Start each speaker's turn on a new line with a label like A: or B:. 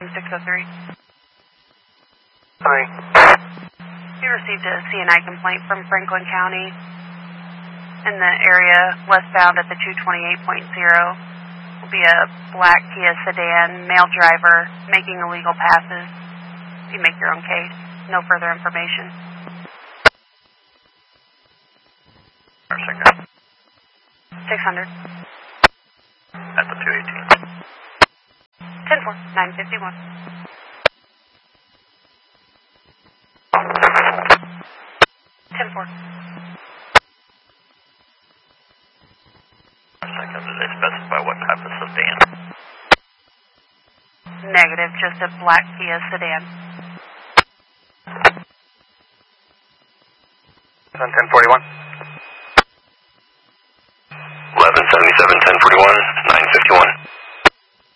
A: 603.
B: Hi.
A: We received a CNI complaint from Franklin County in the area westbound at the 228.0. Will be a black Kia sedan, male driver, making illegal passes. You make your own case. No further information. 600.
B: At the 218.
A: 10-4, 951. 10-4.
B: Did they specify what type of sedan?
A: Negative, just a black Kia sedan.
B: 1041. 1177, 1041.